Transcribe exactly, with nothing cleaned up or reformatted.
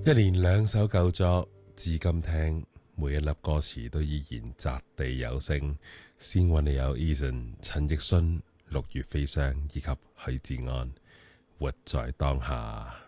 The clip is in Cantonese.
一連兩首舊作，至今聽每一粒歌詞都依然擲地有聲。先揾你有 Eason、陳奕迅、六月飛霜以及許志安，活在當下。